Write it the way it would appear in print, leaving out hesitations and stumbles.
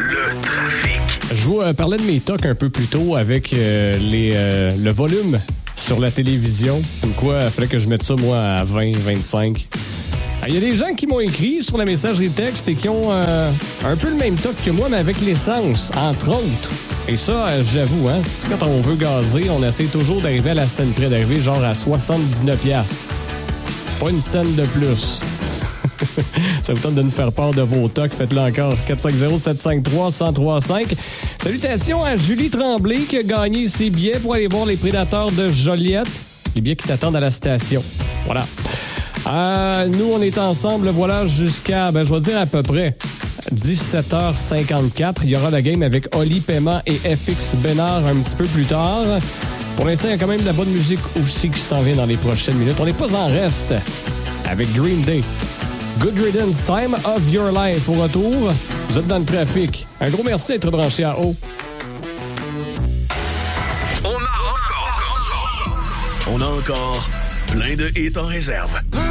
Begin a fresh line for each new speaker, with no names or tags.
Le trafic.
Je vous parlais de mes tocs un peu plus tôt avec le volume sur la télévision. Comme quoi, il fallait que je mette ça, moi, à 20, 25. Il y a des gens qui m'ont écrit sur la messagerie texte et qui ont un peu le même toc que moi, mais avec l'essence, entre autres. Et ça, j'avoue, hein, quand on veut gazer, on essaie toujours d'arriver à la scène près, d'arriver genre à 79$. Pas une scène de plus. Ça vous tente de nous faire part de vos tocs, faites-le encore. 450-753-1035. Salutations à Julie Tremblay qui a gagné ses billets pour aller voir les Prédateurs de Joliette. Les billets qui t'attendent à la station. Voilà. Nous, on est ensemble, voilà, jusqu'à, je vais dire à peu près 17h54. Il y aura la game avec Oli Paiement et FX Bénard un petit peu plus tard. Pour l'instant, il y a quand même de la bonne musique aussi qui s'en vient dans les prochaines minutes. On n'est pas en reste avec Green Day. Good Riddance, Time of Your Life au retour. Vous êtes dans le trafic. Un gros merci d'être branché à haut.
On a encore plein de hits en réserve.